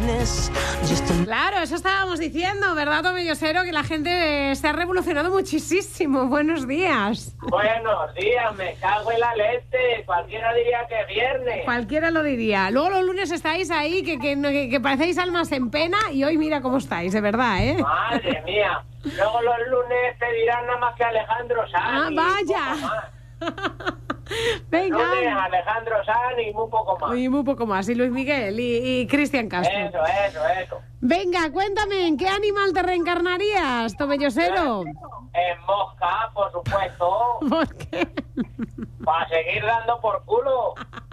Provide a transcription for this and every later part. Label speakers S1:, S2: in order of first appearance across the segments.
S1: Claro, eso estábamos diciendo, ¿verdad, Tomellosero? Que la gente se ha revolucionado muchísimo. Buenos días.
S2: Buenos días, me cago en la leche. Cualquiera diría que es viernes.
S1: Cualquiera lo diría. Luego los lunes estáis ahí, que parecéis almas en pena, y hoy mira cómo estáis, de verdad, ¿eh?
S2: Madre mía. Luego los lunes te dirán nada más que Alejandro Sanz.
S1: ¡Ah, vaya! Venga.
S2: Lunes, Alejandro Sanz y muy poco más.
S1: Y muy poco más. Y Luis Miguel y Cristian Castro.
S2: Eso.
S1: Venga, cuéntame, ¿en qué animal te reencarnarías, Tomellosero?
S2: En mosca, por supuesto.
S1: ¿Por qué?
S2: Para seguir dando por culo.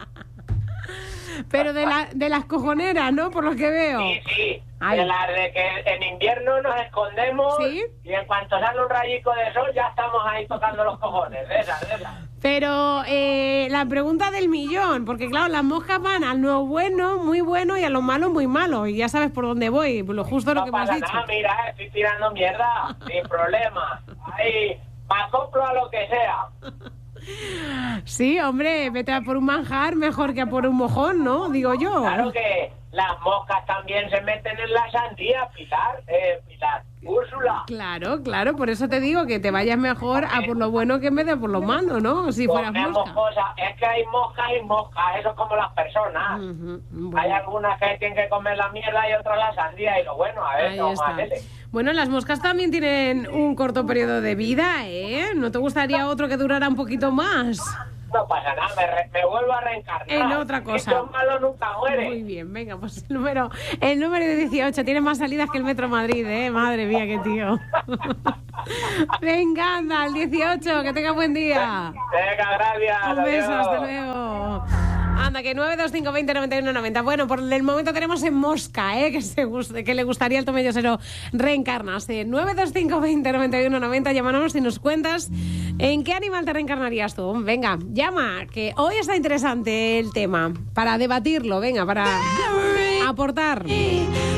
S1: Pero de las cojoneras, ¿no? Por lo que veo.
S2: Sí.
S1: Ay.
S2: De las de que en invierno nos escondemos.
S1: ¿Sí?
S2: Y en cuanto sale un rayico de sol ya estamos ahí tocando los cojones. De esas.
S1: Pero la pregunta del millón, porque claro, las moscas van a lo bueno, muy bueno, y a lo malo, muy malo. Y ya sabes por dónde voy, lo justo lo que me has dicho.
S2: No pasa nada, mira, estoy tirando mierda, sin problema. Ahí, me acoplo a lo que sea.
S1: Sí, hombre, vete a por un manjar mejor que a por un mojón, ¿no? Digo yo.
S2: Claro que las moscas también se meten en la sandía, Pilar, Úrsula.
S1: Claro, por eso te digo que te vayas mejor a por lo bueno que en vez de por lo malo, ¿no? Si fueras mosca.
S2: Cosas. Es que hay moscas y moscas, eso es como las personas.
S1: Bueno.
S2: Hay algunas que tienen que comer la mierda y otras la sandía, y lo bueno, a ver,
S1: Ahí
S2: no
S1: está.
S2: más tele.
S1: Bueno, las moscas también tienen un corto periodo de vida, ¿eh? ¿No te gustaría otro que durara un poquito más?
S2: No pasa nada, me vuelvo a reencarnar.
S1: En otra cosa.
S2: Esto malo nunca muere.
S1: Muy bien, venga, pues el número de 18 tiene más salidas que el Metro Madrid, ¿eh? Madre mía, qué tío. Venga, anda, el 18, que tenga buen día.
S2: Venga, gracias.
S1: Un beso,
S2: adiós.
S1: hasta luego. Anda, que 925209190. Bueno, por el momento tenemos en mosca, que le gustaría al Tomellosero reencarnarse. 925209190, llámanos y nos cuentas en qué animal te reencarnarías tú. Venga, llama, que hoy está interesante el tema. Para debatirlo, venga, para aportar.